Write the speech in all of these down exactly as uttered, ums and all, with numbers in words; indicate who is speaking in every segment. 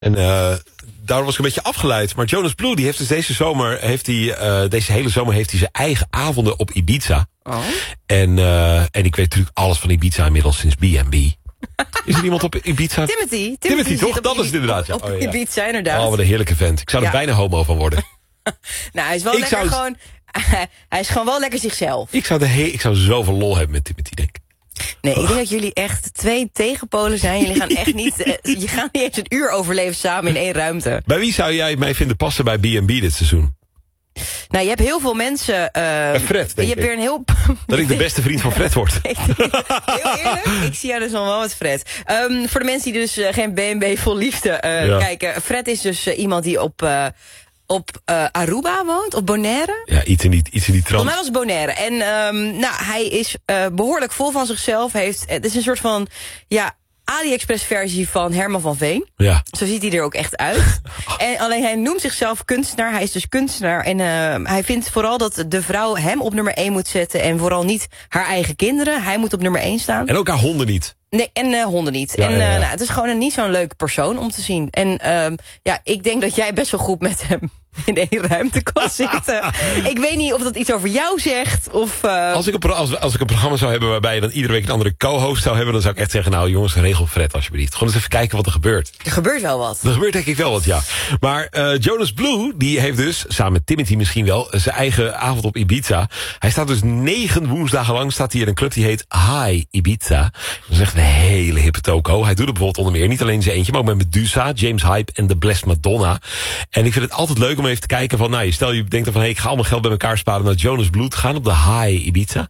Speaker 1: En uh, daarom was ik een beetje afgeleid. Maar Jonas Blue, die heeft dus deze zomer, heeft die, uh, deze hele zomer heeft hij zijn eigen avonden op Ibiza.
Speaker 2: Oh.
Speaker 1: En, uh, en ik weet natuurlijk alles van Ibiza inmiddels sinds B en B. Is er iemand op Ibiza?
Speaker 2: Timothy. Timothy,
Speaker 1: Timothy toch?
Speaker 2: op
Speaker 1: Dat is het inderdaad. Ja.
Speaker 2: Op
Speaker 1: Oh, ja.
Speaker 2: Ibiza, inderdaad.
Speaker 1: Oh, wat een heerlijke vent. Ik zou er
Speaker 2: ja.
Speaker 1: bijna homo van worden.
Speaker 2: Nou, hij is wel
Speaker 1: ik
Speaker 2: lekker
Speaker 1: zou...
Speaker 2: gewoon... hij is gewoon wel lekker zichzelf.
Speaker 1: Ik zou, de he... ik zou zoveel lol hebben met Timothy, denk ik.
Speaker 2: Nee, ik denk dat jullie echt twee tegenpolen zijn. Jullie gaan echt niet... Uh, je gaat niet eens een uur overleven samen in één ruimte.
Speaker 1: Bij wie zou jij mij vinden passen bij B en B dit seizoen?
Speaker 2: Nou, je hebt heel veel mensen... Uh,
Speaker 1: Bij Fred, denk
Speaker 2: je hebt weer een heel...
Speaker 1: Dat ik de beste vriend van Fred word.
Speaker 2: Heel eerlijk, ik zie jou dus nog wel met Fred. Um, voor de mensen die dus uh, geen B en B vol liefde uh, ja. kijken. Fred is dus uh, iemand die op... Uh, op uh, Aruba woont, op Bonaire.
Speaker 1: Ja, iets in die, iets in die trant.
Speaker 2: Volgens mij was het Bonaire. En um, nou, hij is uh, behoorlijk vol van zichzelf. Heeft, het is een soort van ja, AliExpress versie van Herman van Veen.
Speaker 1: Ja.
Speaker 2: Zo ziet hij er ook echt uit. En alleen hij noemt zichzelf kunstenaar. Hij is dus kunstenaar. En uh, hij vindt vooral dat de vrouw hem op nummer één moet zetten. En vooral niet haar eigen kinderen. Hij moet op nummer één staan.
Speaker 1: En ook haar honden niet.
Speaker 2: Nee, en uh, honden niet.
Speaker 1: Ja,
Speaker 2: en uh,
Speaker 1: ja, ja.
Speaker 2: Nou, het is gewoon een niet zo'n leuke persoon om te zien. En uh, ja, ik denk dat jij best wel goed met hem in één ruimte kan zitten. Ik weet niet of dat iets over jou zegt. Of, uh...
Speaker 1: als, ik een, als, als ik een programma zou hebben waarbij je dan iedere week een andere co-host zou hebben, dan zou ik echt zeggen, nou jongens, regel Fred alsjeblieft. Gewoon eens even kijken wat er gebeurt.
Speaker 2: Er gebeurt wel wat.
Speaker 1: Er gebeurt denk ik wel wat, ja. Maar uh, Jonas Blue, die heeft dus, samen met Timothy misschien wel, zijn eigen avond op Ibiza. Hij staat dus negen woensdagen lang, staat hij in een club die heet Hi Ibiza. Dat is echt een hele hippe toko. Hij doet het bijvoorbeeld onder meer, niet alleen zijn eentje, maar ook met Medusa, James Hype en The Blessed Madonna. En ik vind het altijd leuk om even te kijken van, nou, stel je denkt dan van, hey, ik ga allemaal geld bij elkaar sparen naar Jonas Blue te gaan op de Hi Ibiza.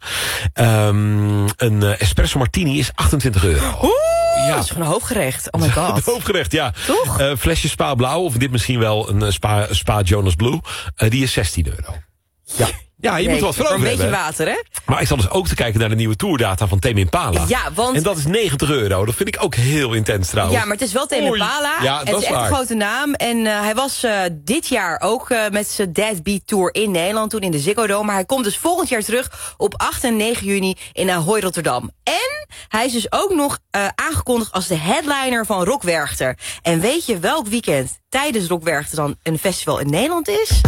Speaker 1: Um, een uh, espresso martini is achtentwintig euro.
Speaker 2: Oeh,
Speaker 1: ja.
Speaker 2: dat is gewoon een hoofdgerecht. Oh my god.
Speaker 1: Een hoofdgerecht, ja.
Speaker 2: Toch?
Speaker 1: Uh, flesje Spa Blauw, of dit misschien wel een uh, Spa, Spa Jonas Blue. Uh, die is zestien euro. Ja. Ja, je
Speaker 2: nee,
Speaker 1: moet er wat voor over
Speaker 2: een beetje
Speaker 1: hebben.
Speaker 2: water, hè?
Speaker 1: Maar ik zal dus ook te kijken naar de nieuwe tourdata van Tame Impala.
Speaker 2: Ja, want...
Speaker 1: En dat is negentig euro. Dat vind ik ook heel intens trouwens.
Speaker 2: Ja, maar het is wel Tame Impala.
Speaker 1: Ja,
Speaker 2: het
Speaker 1: dat
Speaker 2: is
Speaker 1: is
Speaker 2: echt
Speaker 1: waar.
Speaker 2: een grote naam. En uh, hij was uh, dit jaar ook uh, met zijn Dead Beat Tour in Nederland. Toen in de Ziggo Dome. Maar hij komt dus volgend jaar terug op acht en negen juni in Ahoy Rotterdam. En hij is dus ook nog uh, aangekondigd als de headliner van Rock Werchter. En weet je welk weekend tijdens Rock Werchter dan een festival in Nederland is?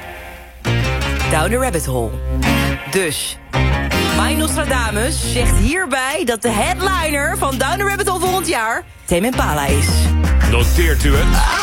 Speaker 2: Down the Rabbit Hole. Dus, mijn Nostradamus zegt hierbij dat de headliner van Down the Rabbit Hole volgend jaar Tame Impala is.
Speaker 1: Noteert u het?